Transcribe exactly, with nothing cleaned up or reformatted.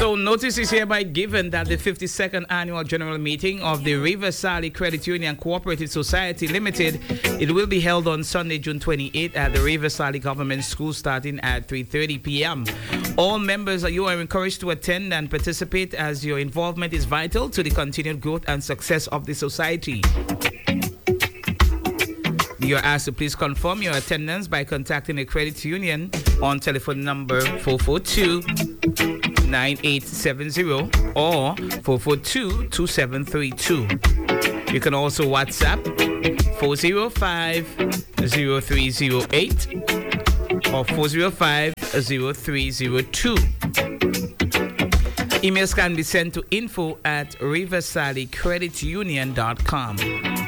So notice is hereby given that the fifty-second annual general meeting of the River Sally Credit Union Cooperative Society Limited, it will be held on Sunday, June twenty-eighth at the River Sally Government School starting at three thirty p.m. All members, you are encouraged to attend and participate as your involvement is vital to the continued growth and success of the society. You are asked to please confirm your attendance by contacting the credit union on telephone number four four two, nine eight seven zero or four four two, two seven three two. You can also WhatsApp four zero five, zero three zero eight or four zero five, zero three zero two. Emails can be sent to info at river sally credit union dot com.